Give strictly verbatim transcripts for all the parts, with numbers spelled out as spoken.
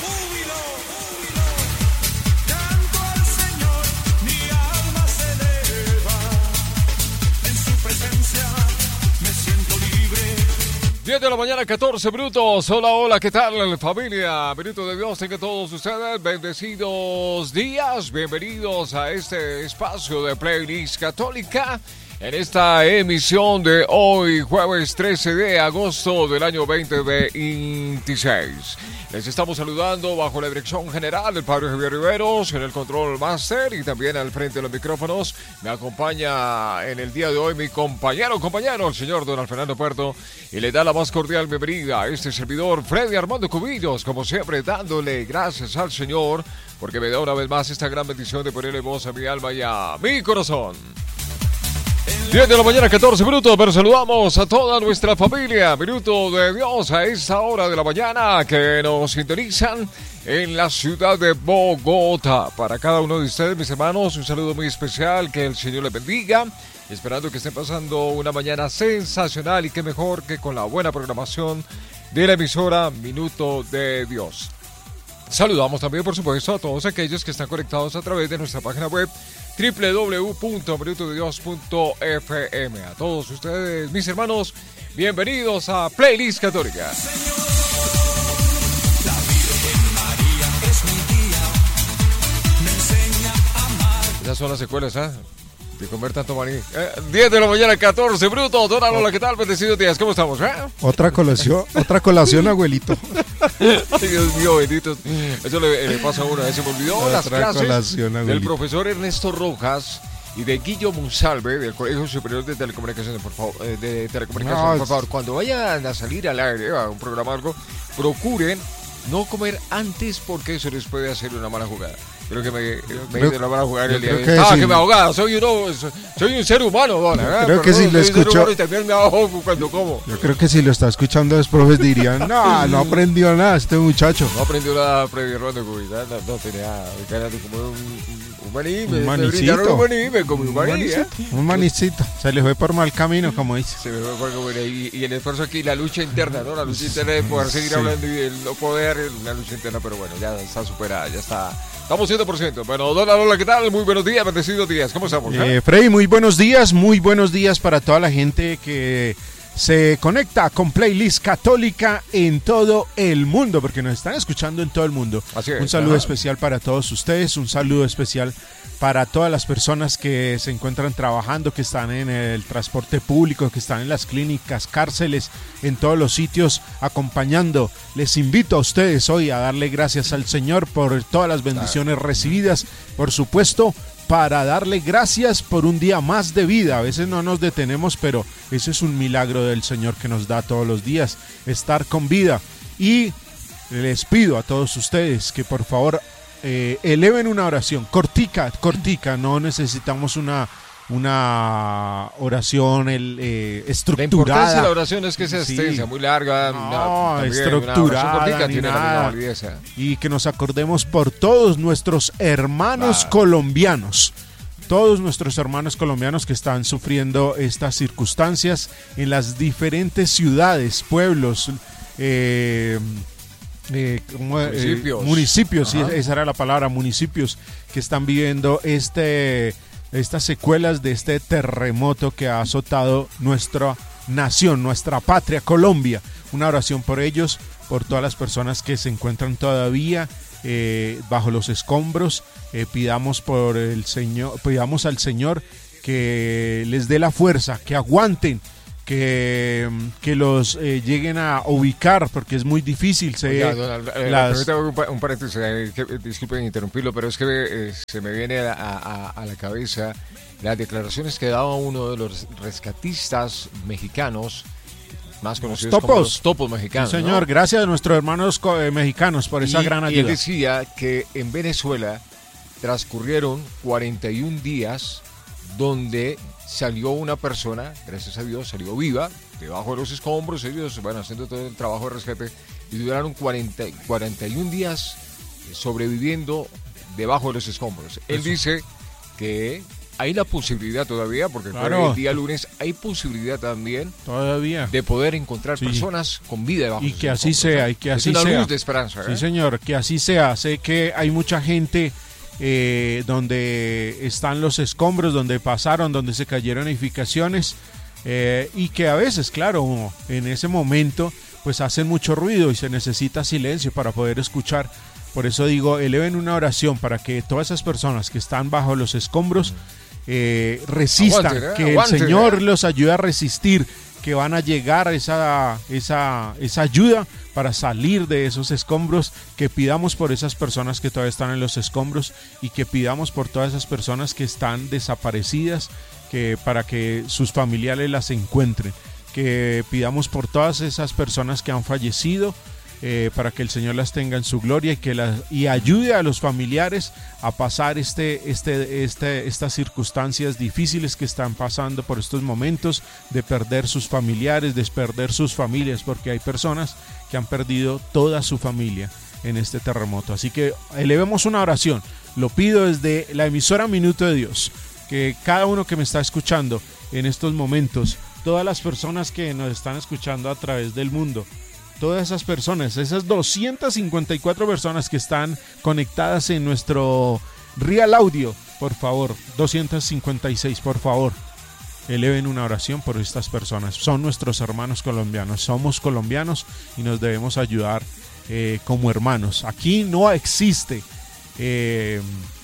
júbilo, júbilo. Canto al Señor, mi alma se eleva. En su presencia me siento libre. diez de la mañana, catorce minutos. Hola, hola, ¿qué tal, familia? Minuto de Dios, tengan todos ustedes bendecidos días. Bienvenidos a este espacio de Playlist Católica. En esta emisión de hoy, jueves trece de agosto del año veinte veintiséis. Les estamos saludando bajo la dirección general del Padre Javier Riveros, en el control master y también al frente de los micrófonos. Me acompaña en el día de hoy mi compañero, compañero, el señor Don Fernando Puerto, y le da la más cordial bienvenida a este servidor, Freddy Armando Cubillos, como siempre, dándole gracias al Señor, porque me da una vez más esta gran bendición de ponerle voz a mi alma y a mi corazón. diez de la mañana, catorce minutos, pero saludamos a toda nuestra familia. Minuto de Dios a esta hora de la mañana que nos sintonizan en la ciudad de Bogotá. Para cada uno de ustedes, mis hermanos, un saludo muy especial, que el Señor les bendiga. Esperando que estén pasando una mañana sensacional y que mejor que con la buena programación de la emisora Minuto de Dios. Saludamos también, por supuesto, a todos aquellos que están conectados a través de nuestra página web doble u doble u doble u punto minuto de dios punto efe eme. A todos ustedes, mis hermanos, bienvenidos a Playlist Católica. Esas son las secuelas, ¿eh? De comer tanto maní. Eh, diez de la mañana, catorce minutos. Don Alola, ¿qué tal? Bendecidos días, ¿cómo estamos? ¿Eh? Otra colación, otra colación, abuelito. Ay, Dios mío, bendito. Eso le, le pasa a uno. Se me olvidó Otra las clases colación, del profesor Ernesto Rojas y de Guillo Monsalve, del Colegio Superior de Telecomunicaciones, por favor. Eh, de telecomunicaciones, No, por favor. Cuando vayan a salir al aire, a un programa o algo, procuren no comer antes porque eso les puede hacer una mala jugada. Creo que me, me creo, hice una mala jugada el día de que hoy. Ah, sí. que me ahogaba. Soy, uno, soy un ser humano, dona. ¿eh? Creo Pero que no, sí lo soy un ser escuchó. humano y también me ahogo cuando como. Yo creo que si lo está escuchando los profes dirían, no, no aprendió nada este muchacho. No aprendió nada previo Rondo Cubita, no, no tenía ganas de comer un, un maní, me, Un me brindaron manicito. un maní, me comí un Un maní, manicito, ¿eh? un manicito. Se le fue por mal camino, como dice. Se me fue por comer y, y el esfuerzo aquí, la lucha interna, ¿no? La lucha interna de poder seguir Sí. hablando y el no poder, la lucha interna, pero bueno, ya está superada, ya está. Estamos cien por ciento. Bueno, Don Alola, ¿qué tal? Muy buenos días, bendecidos días. ¿Cómo estamos? Eh? Eh, Freddy, muy buenos días, muy buenos días para toda la gente que se conecta con Playlist Católica en todo el mundo, porque nos están escuchando en todo el mundo. Así es. Un saludo Ajá. especial para todos ustedes, un saludo especial para todas las personas que se encuentran trabajando, que están en el transporte público, que están en las clínicas, cárceles, en todos los sitios acompañando. Les invito a ustedes hoy a darle gracias al Señor por todas las bendiciones recibidas, por supuesto, para darle gracias por un día más de vida. A veces no nos detenemos, pero eso es un milagro del Señor que nos da todos los días, estar con vida. Y les pido a todos ustedes que por favor eh, eleven una oración, cortica, cortica, no necesitamos una, una oración el, eh, La estructurada. importancia de la oración es que sea Sí. extensa, muy larga, No, una, también estructurada, una oración cortica ni tiene la nada. misma validez. Y que nos acordemos por todos nuestros hermanos Claro. colombianos, todos nuestros hermanos colombianos que están sufriendo estas circunstancias en las diferentes ciudades, pueblos, eh, eh, ¿cómo, eh, Municipios. municipios, sí, Ajá. esa era la palabra, municipios que están viviendo este, estas secuelas de este terremoto que ha azotado nuestra nación, nuestra patria, Colombia. Una oración por ellos, por todas las personas que se encuentran todavía eh, bajo los escombros. Eh, pidamos por el Señor, pidamos al Señor que les dé la fuerza, que aguanten, que, que los eh, lleguen a ubicar, porque es muy difícil. Se, Oiga, don, eh, las- permítame un, pa- un paréntesis, eh, que, eh, disculpen interrumpirlo, pero es que eh, se me viene a, a- a la cabeza las declaraciones que daba uno de los rescatistas mexicanos, más conocidos como topos. los topos mexicanos. Sí, señor, ¿no? gracias a nuestros hermanos co- eh, mexicanos por esa y, gran y él ayuda. decía que en Venezuela transcurrieron cuarenta y un días donde salió una persona, gracias a Dios, salió viva, debajo de los escombros, ellos van haciendo todo el trabajo de rescate, y duraron cuarenta, cuarenta y un días sobreviviendo debajo de los escombros. Él Eso. dice que hay la posibilidad todavía, porque Claro. fue el día lunes, hay posibilidad también Todavía. de poder encontrar Sí. personas con vida debajo Y de sus que así escombros, sea, ¿eh? y que así es una sea. luz de esperanza. Sí, ¿eh? señor, que así sea. Sé que hay mucha gente eh, donde están los escombros, donde pasaron, donde se cayeron edificaciones, eh, y que a veces, claro, en ese momento, pues hacen mucho ruido y se necesita silencio para poder escuchar. Por eso digo, eleven una oración para que todas esas personas que están bajo los escombros eh, resistan, Aguanten, ¿eh? que Aguanten, el Señor ¿eh? los ayude a resistir, que van a llegar esa, esa, esa ayuda para salir de esos escombros, que pidamos por esas personas que todavía están en los escombros y que pidamos por todas esas personas que están desaparecidas, que para que sus familiares las encuentren, que pidamos por todas esas personas que han fallecido, eh, para que el Señor las tenga en su gloria y que las, y ayude a los familiares a pasar este, este, este, estas circunstancias difíciles que están pasando por estos momentos, de perder sus familiares, de perder sus familias, porque hay personas que han perdido toda su familia en este terremoto. Así que elevemos una oración. Lo pido desde la emisora Minuto de Dios, que cada uno que me está escuchando en estos momentos, todas las personas que nos están escuchando a través del mundo, todas esas personas, esas doscientas cincuenta y cuatro personas que están conectadas en nuestro Real Audio, por favor, doscientas cincuenta y seis, por favor, eleven una oración por estas personas. Son nuestros hermanos colombianos, somos colombianos y nos debemos ayudar eh, como hermanos. Aquí no existe eh,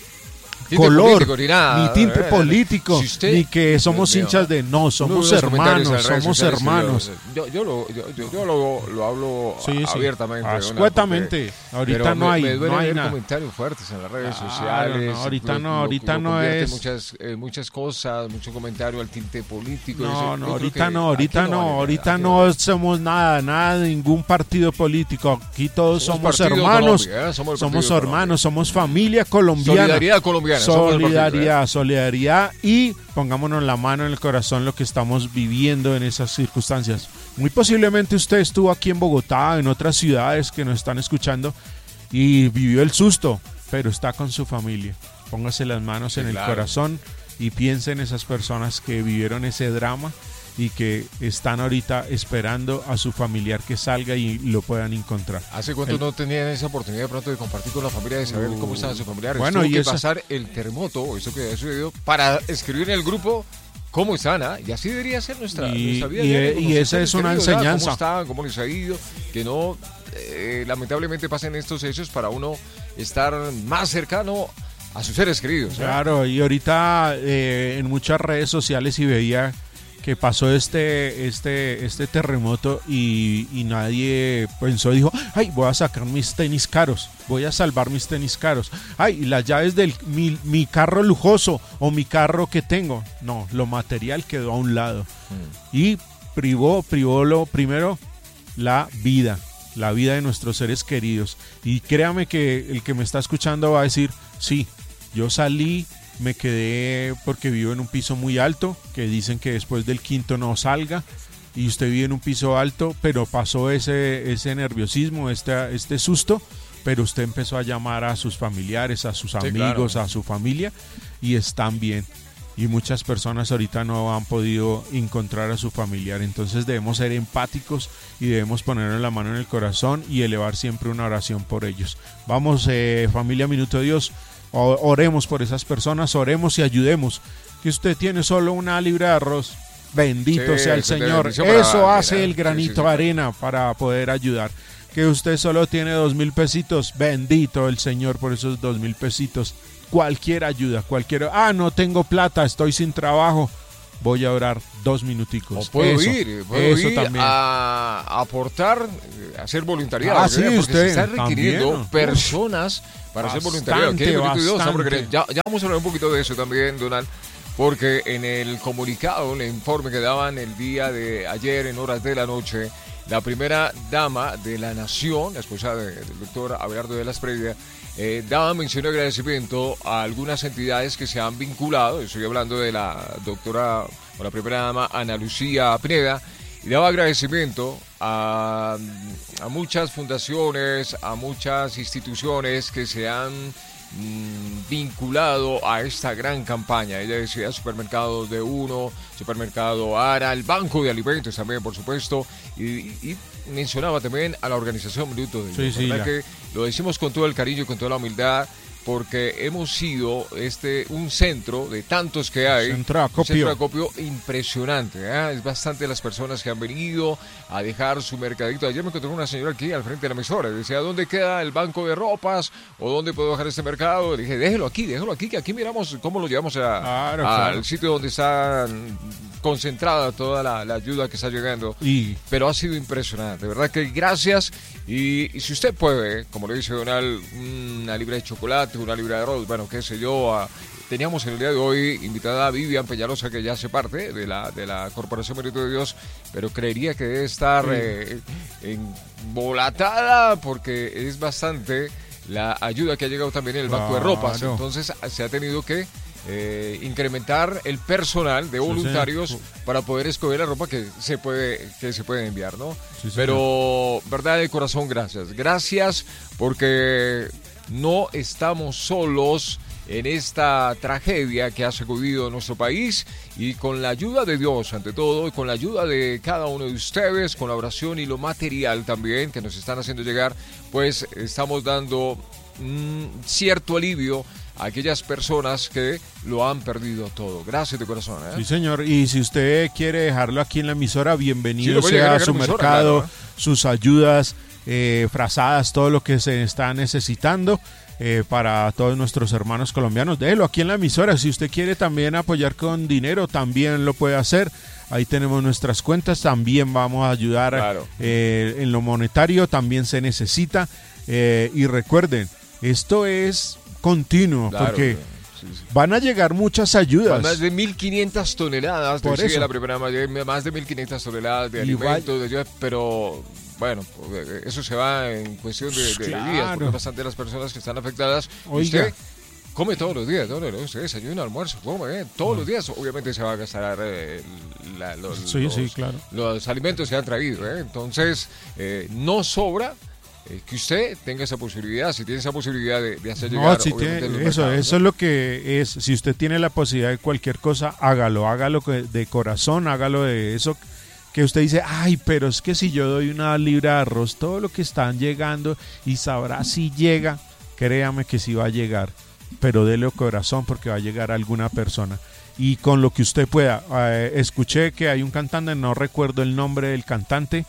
Tinte color, político, ni nada, ni tinte eh, político, si usted- ni que somos Dios mío, hinchas de... No, Uno somos ve los comentarios hermanos, en las redes somos sociales que hermanos. Yo, yo, lo, yo, yo- yo lo, lo hablo Sí, sí. abiertamente. Donald, Escuetamente. porque- Ahorita pero no me- hay, me duele no hay ver nada. comentarios fuertes en las redes Claro, sociales. no, ahorita lo- no, lo- ahorita lo no convierte es- Muchas, eh, muchas cosas, mucho comentario al tinte político. No, Eso, yo no, creo ahorita que no, ahorita aquí no, vale, ahorita aquí no vale. somos nada, nada de ningún partido político. Aquí todos Somos somos, Partido hermanos, Colombia, ¿eh? Somos el somos Partido hermanos, somos familia colombiana. Solidaridad colombiana. somos el partido, ¿eh? Solidaridad, solidaridad y pongámonos la mano en el corazón lo que estamos viviendo en esas circunstancias. Muy posiblemente usted estuvo aquí en Bogotá, en otras ciudades que nos están escuchando y vivió el susto, pero está con su familia. Póngase las manos Sí, en el claro. corazón y piense en esas personas que vivieron ese drama y que están ahorita esperando a su familiar que salga y lo puedan encontrar. ¿Hace cuánto El- no tenían esa oportunidad de pronto de compartir con la familia, de saber Uh, cómo estaban sus familiares? bueno, Tuvo y que esa- pasar el terremoto, eso que ha sucedido, para escribir en el grupo cómo están, ¿ah? Y así debería ser nuestra, Y- nuestra vida. y- diaria con y nuestros esa seres es una queridos, ¿ah? enseñanza. ¿Cómo están? ¿Cómo les ha ido? Que no, eh, lamentablemente, pasen estos hechos para uno estar más cercano a sus seres queridos. ¿ah? Claro, y ahorita eh, en muchas redes sociales y veía que pasó este, este, este terremoto y, y nadie pensó, dijo, ay, voy a sacar mis tenis caros, voy a salvar mis tenis caros, ay, y las llaves de mi, mi carro lujoso o mi carro que tengo. No, lo material quedó a un lado y privó, privó lo primero, la vida, la vida de nuestros seres queridos. Y créame que el que me está escuchando va a decir, sí, yo salí, me quedé porque vivo en un piso muy alto, que dicen que después del quinto no salga, y usted vive en un piso alto, pero pasó ese, ese nerviosismo, este, este susto, pero usted empezó a llamar a sus familiares, a sus Sí, amigos, claro. a su familia, y están bien. Y muchas personas ahorita no han podido encontrar a su familiar, entonces debemos ser empáticos y debemos ponerle la mano en el corazón y elevar siempre una oración por ellos. Vamos, eh, familia Minuto de Dios, o- oremos por esas personas, oremos y ayudemos. Que usted tiene solo una libra de arroz, bendito Sí, sea el eso es de Señor, bendición para eso alguien, hace ¿eh? el Sí, granito sí, sí. de arena para poder ayudar. Que usted solo tiene dos mil pesitos, bendito el Señor por esos dos mil pesitos. Cualquier ayuda, cualquier, ah, no tengo plata, estoy sin trabajo, voy a orar dos minuticos. O puedo Eso, ir, puedo eso ir también. a aportar, eh, a hacer voluntariado. Ah, porque, sí, porque usted se están requiriendo también. personas para hacer Bastante, voluntariado. Aquí en el Minuto de Dios, bastante. porque ya, ya vamos a hablar un poquito de eso también, Donald, porque en el comunicado, en el informe que daban el día de ayer en horas de la noche, la primera dama de la nación, la esposa de- del doctor Abelardo de las Previa, eh, daba mención de agradecimiento a algunas entidades que se han vinculado. Estoy hablando de la doctora o la primera dama Ana Lucía Pineda, y daba agradecimiento a, a muchas fundaciones, a muchas instituciones que se han mmm, vinculado a esta gran campaña. Ella decía supermercados de Uno, supermercado Ara, el Banco de Alimentos también, por supuesto, y, y mencionaba también a la organización Minuto de Dios. Sí, sí, ¿Verdad la... que lo decimos con todo el cariño y con toda la humildad? Porque hemos sido este un centro de tantos que hay, centro de acopio, un centro de acopio impresionante, ¿eh? Es bastante las personas que han venido a dejar su mercadito. Ayer me encontré una señora aquí al frente de la emisora, decía, ¿dónde queda el banco de ropas? ¿O dónde puedo dejar este mercado? Le dije, déjelo aquí, déjelo aquí, que aquí miramos cómo lo llevamos a, claro, al claro. sitio donde está concentrada toda la, la ayuda que está llegando. Y... Pero ha sido impresionante, de verdad que gracias. Y, y si usted puede, como le dice Donald, una libra de chocolate, una libra de arroz, bueno, qué sé yo, a, teníamos en el día de hoy invitada a Vivian Peñalosa, que ya hace parte de la, de la Corporación Minuto de Dios, pero creería que debe estar sí. eh, embolatada porque es bastante la ayuda que ha llegado también en el Banco claro. de Ropas, entonces se ha tenido que Eh, incrementar el personal de voluntarios sí, sí. para poder escoger la ropa que se puede que se puede enviar, ¿no? Sí, Pero verdad de corazón, gracias, gracias porque no estamos solos en esta tragedia que ha sacudido nuestro país, y con la ayuda de Dios ante todo, y con la ayuda de cada uno de ustedes, con la oración y lo material también que nos están haciendo llegar, pues estamos dando mm, cierto alivio a aquellas personas que lo han perdido todo. Gracias de corazón, ¿eh? Sí, señor. Y si usted quiere dejarlo aquí en la emisora, bienvenido sí, sea a su emisora, mercado, claro, ¿eh? sus ayudas, eh, frazadas, todo lo que se está necesitando eh, para todos nuestros hermanos colombianos. Déjelo aquí en la emisora. Si usted quiere también apoyar con dinero, también lo puede hacer. Ahí tenemos nuestras cuentas, también vamos a ayudar claro. eh, en lo monetario, también se necesita. Eh, y recuerden, esto es continuo, claro, porque sí, sí. van a llegar muchas ayudas. Más de mil quinientas toneladas, por eso. La primera más de mil quinientas toneladas de alimentos, de, pero bueno, eso se va en cuestión de, de claro. días, porque bastante las personas que están afectadas. Oiga. Usted come todos los días, ¿no? Usted desayuna, almuerzo, come, ¿eh? todos no. los días. Obviamente se va a gastar eh, la, los, sí, los, sí, claro. los alimentos que han traído, ¿eh? Entonces, eh, no sobra. Eh, que usted tenga esa posibilidad, si tiene esa posibilidad de, de hacer llegar, no, si tiene, eso, mercados, eso ¿no? es lo que es. Si usted tiene la posibilidad de cualquier cosa, hágalo, hágalo de corazón, hágalo de eso que usted dice, ay, pero es que si yo doy una libra de arroz, todo lo que están llegando, y sabrá si llega, créame que sí va a llegar, pero dele corazón porque va a llegar a alguna persona. Y con lo que usted pueda, eh, escuché que hay un cantante, no recuerdo el nombre del cantante,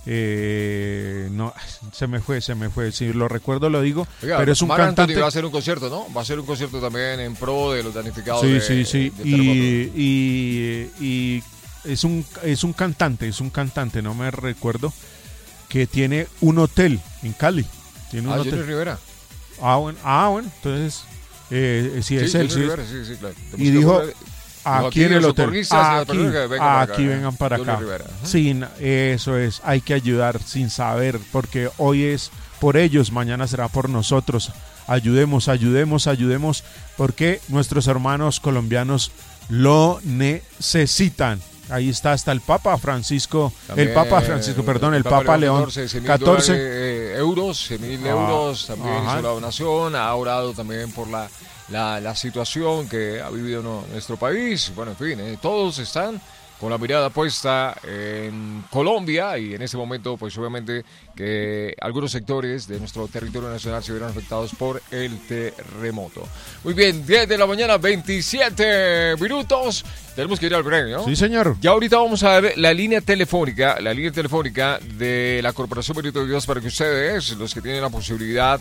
Eh, no, se me fue, se me fue. Si lo recuerdo lo digo. Oiga, pero es un Mar cantante. Anthony va a hacer un concierto, ¿no? Va a hacer un concierto también en pro de los damnificados. Sí, de, sí, sí. De y, y, y es un es un cantante, es un cantante, no me recuerdo, que tiene un hotel en Cali. Tiene un ah, hotel. Junior Rivera. Ah, bueno, ah, bueno, entonces eh, si sí, es él, sí, Rivera, sí, sí, claro. Y dijo. Poner... Aquí, aquí en el hotel, aquí, vengan aquí acá, vengan para acá. Sin, eso es, hay que ayudar sin saber, porque hoy es por ellos, mañana será por nosotros. Ayudemos, ayudemos, ayudemos, porque nuestros hermanos colombianos lo necesitan. Ahí está hasta el Papa Francisco, también, el Papa Francisco, perdón, el, el Papa, Papa León catorce eh, euros, cien mil ah, euros, también ajá. hizo la donación, ha orado también por la La, la situación que ha vivido no, nuestro país. Bueno, en fin, eh, todos están con la mirada puesta en Colombia, y en este momento, pues obviamente que algunos sectores de nuestro territorio nacional se verán afectados por el terremoto. Muy bien, diez de la mañana, veintisiete minutos. Tenemos que ir al break, ¿no? Sí, señor. Ya ahorita vamos a ver la línea telefónica, la línea telefónica de la Corporación Minuto de Dios, para que ustedes, los que tienen la posibilidad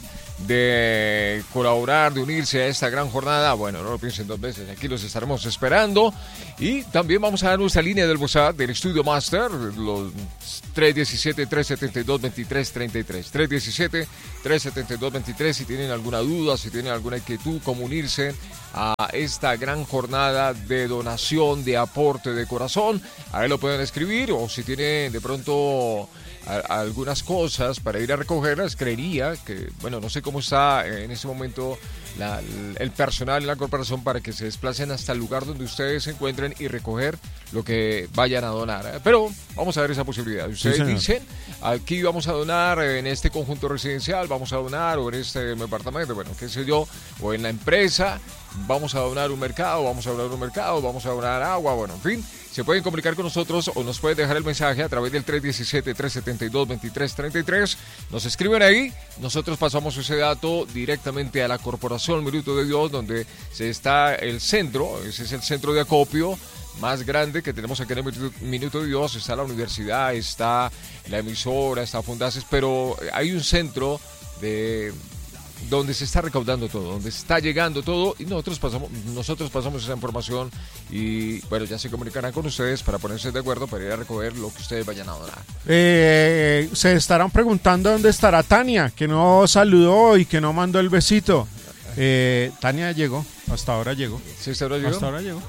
de colaborar, de unirse a esta gran jornada, bueno, no lo piensen dos veces, aquí los estaremos esperando. Y también vamos a dar nuestra línea del WhatsApp del Estudio Master, los tres uno siete, tres siete dos, dos tres tres tres, tres uno siete, tres siete dos, dos tres, si tienen alguna duda, si tienen alguna inquietud, cómo unirse a esta gran jornada de donación, de aporte de corazón, ahí lo pueden escribir, o si tienen de pronto a, a algunas cosas para ir a recogerlas. Creería que, bueno, no sé cómo está en este momento la, el personal en la corporación para que se desplacen hasta el lugar donde ustedes se encuentren y recoger lo que vayan a donar, ¿eh? Pero vamos a ver esa posibilidad. Ustedes Sí, dicen, aquí vamos a donar en este conjunto residencial, vamos a donar o en este departamento, bueno, qué sé yo, o en la empresa, vamos a donar un mercado, vamos a donar un mercado, vamos a donar agua, bueno, en fin. Se pueden comunicar con nosotros o nos pueden dejar el mensaje a través del tres uno siete, tres siete dos, dos tres tres tres. Nos escriben ahí, nosotros pasamos ese dato directamente a la Corporación Minuto de Dios, donde se está el centro, ese es el centro de acopio más grande que tenemos aquí en el Minuto de Dios. Está la universidad, está la emisora, está Fundaces, pero hay un centro de... donde se está recaudando todo, donde está llegando todo y nosotros pasamos, nosotros pasamos esa información y bueno, ya se comunicarán con ustedes para ponerse de acuerdo para ir a recoger lo que ustedes vayan a donar. Eh, se estarán preguntando dónde estará Tania, que no saludó y que no mandó el besito. Eh, Tania llegó, hasta ahora llegó. ¿Sí, hasta ahora llegó? Hasta ahora llegó.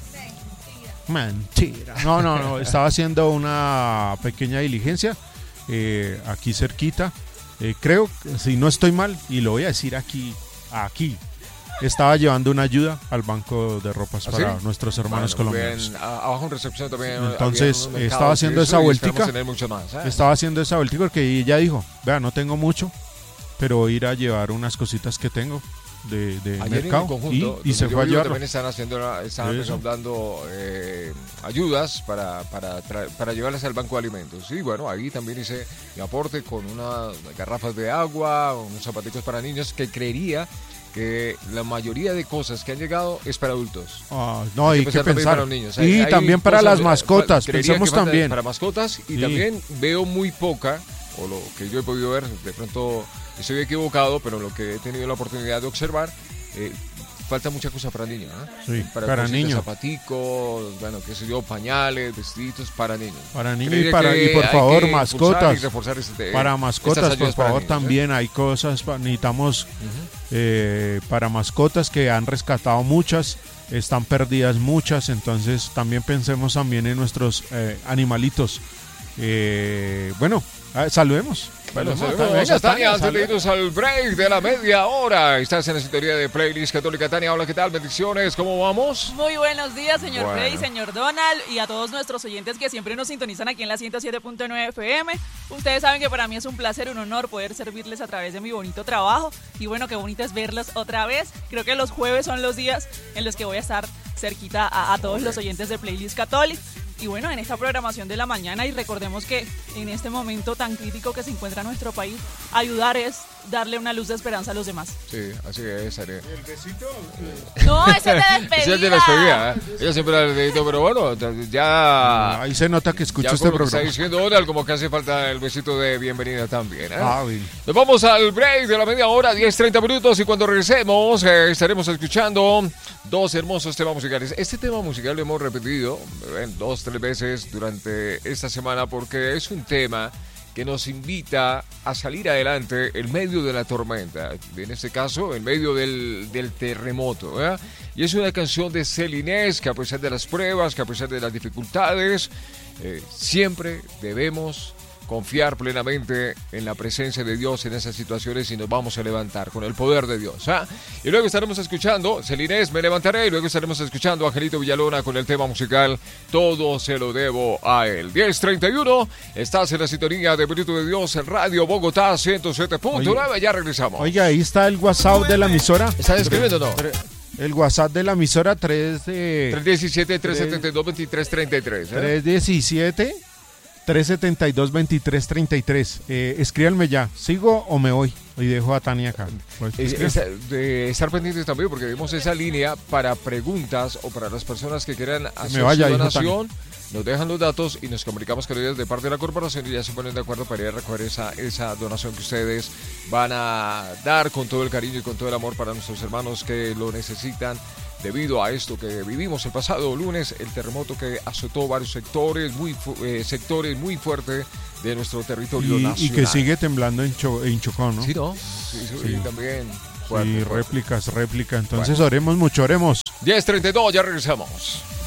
Mentira. No, no, no, estaba haciendo una pequeña diligencia eh, aquí cerquita. Eh, creo, si no estoy mal, y lo voy a decir aquí, aquí, estaba llevando una ayuda al banco de ropas ¿Ah, para sí? nuestros hermanos Bueno, colombianos. bien, a- abajo en recepción también. Entonces, había unos mercados estaba haciendo y esa eso, y vueltica. esperamos tener mucho más, ¿eh? Estaba haciendo esa vuelta porque ella dijo, vea, no tengo mucho, pero voy a ir a llevar unas cositas que tengo de, de Ayer en mercado el conjunto, y, y donde se yo fue a vivo, llevarlo. también están haciendo, están Eso. dando eh, ayudas para, para, tra- para llevarlas al banco de alimentos. Y bueno, ahí también hice mi aporte con unas garrafas de agua, unos zapaticos para niños, que creería que la mayoría de cosas que han llegado es para adultos. Ah, no, Hay hay que que pensar también pensar. para los niños. Y Hay- hay también para cosas, las eh, mascotas, creería pensemos que falta también. para mascotas y Sí. también veo muy poca, o lo que yo he podido ver, de pronto estoy equivocado, pero lo que he tenido la oportunidad de observar, eh, falta mucha cosa para niños, ¿eh? Sí, para cositas, niños. zapaticos, bueno, qué sé yo, pañales, vestiditos para niños. Para niños Creería y, para, que y por hay favor, que impulsar mascotas. y reforzar este- Para estas mascotas, por ayudas para favor, niños, ¿eh? también hay cosas, pa- necesitamos eh, para mascotas que han rescatado muchas, están perdidas muchas, entonces también pensemos también en nuestros eh, animalitos. Eh, bueno, ah, saludemos. Bueno, Saludemos, saludemos venga, a Tania Tania, antes de saluda. irnos al break de la media hora. Estás en la sintonía de Playlist Católica. Tania, hola, ¿qué tal? Bendiciones, ¿cómo vamos? Muy buenos días, señor Bueno. Freddy, señor Donald, y a todos nuestros oyentes que siempre nos sintonizan aquí en la ciento siete punto nueve F M. Ustedes saben que para mí es un placer, un honor poder servirles a través de mi bonito trabajo. Y bueno, qué bonito es verlos otra vez. Creo que los jueves son los días en los que voy a estar cerquita a, a todos los oyentes de Playlist Católica. Y bueno, en esta programación de la mañana, y recordemos que en este momento tan crítico que se encuentra nuestro país, ayudar es darle una luz de esperanza a los demás. Sí, así es, Tania. No, ese es de despedida. Ese es de la despedida, ¿eh? Ella siempre la dedito, pero bueno, ya... Ahí se nota que escucha ya este como que está programa. diciendo Donald, como que hace falta el besito de bienvenida también, ¿eh? Ah, bien. Nos vamos al break de la media hora, diez treinta minutos, y cuando regresemos eh, estaremos escuchando dos hermosos temas musicales. Este tema musical lo hemos repetido eh, dos, tres veces durante esta semana porque es un tema que nos invita a salir adelante en medio de la tormenta, en este caso en medio del, del terremoto, ¿eh? Y es una canción de Celinés que a pesar de las pruebas, que a pesar de las dificultades, eh, siempre debemos confiar plenamente en la presencia de Dios en esas situaciones y nos vamos a levantar con el poder de Dios, ¿ah? Y luego estaremos escuchando Celinés, Me Levantaré, y luego estaremos escuchando a Angelito Villalona con el tema musical Todo se lo debo a él. diez treinta y uno, estás en la sintonía de Minuto de Dios en Radio Bogotá ciento siete punto nueve, ya regresamos. Oiga, ahí está el WhatsApp de la emisora. ¿Estás escribiendo o no? El WhatsApp de la emisora tres de tres uno siete, tres siete dos, dos tres tres tres, ¿eh? tres diecisiete, tres setenta y dos, veintitrés treinta y tres. Eh, escríbanme ya. ¿Sigo o me voy? Y dejo a Tania acá. Pues, Es- escriban. es- de estar pendientes también porque vemos esa línea para preguntas o para las personas que quieran hacer vaya, su dijo donación, nos dejan los datos y nos comunicamos con ellos de parte de la corporación y ya se ponen de acuerdo para ir a recoger esa, esa donación que ustedes van a dar con todo el cariño y con todo el amor para nuestros hermanos que lo necesitan debido a esto que vivimos el pasado lunes, el terremoto que azotó varios sectores, muy fu- eh, sectores muy fuertes de nuestro territorio y, nacional. y que sigue temblando en, Cho- en Chocó, ¿no? Sí, ¿no? Sí, sí, Sí. y también Sí, fuerte, fuerte. réplicas, réplica. Entonces oremos mucho, oremos. diez treinta y dos, ya regresamos.